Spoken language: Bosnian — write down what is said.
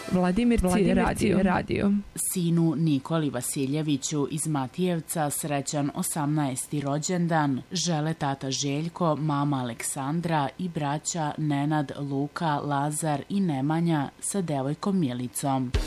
Vladimirci radio. Sinu Nikoli Vasiljeviću iz Matijevca srećan 18. rođendan žele tata Željko, mama Aleksandra i braća Nenad, Luka, Lazar i Nemanja sa devojkom Milicom.